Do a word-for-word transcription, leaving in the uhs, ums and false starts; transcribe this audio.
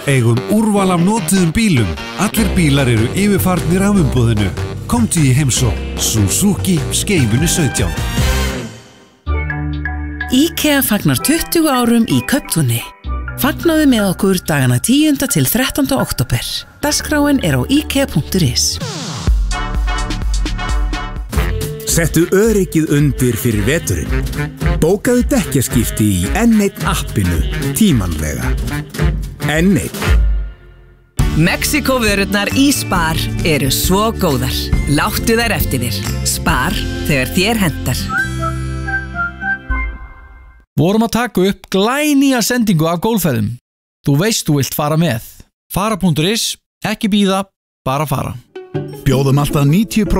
eigum úrval af notuðum bílum. Allir bílar eru yfirfarnir af umboðinu. Komdu í heimsókn. Suzuki Skeifunni sautján. IKEA fagnar tuttugu árum í Kauptúni. Fagnaðu með okkur dagana tíunda til þrettánda október. Dagskráin er á ikea punktur is. Settu öryggið undir fyrir veturinn. Bókaðu dekkjaskipti í N einn appinu tímanlega. N einn. Mexíkóvörurnar í Spar eru svo góðar. Láttu þær eftir þér. Spar þegar þér hentar. Vorum að taka upp glænýja sendingu af gólfferðum. Þú veist þú vilt fara með. Fara punktur is, ekki bíða, bara fara. Bjóðum alltaf níutíu prósent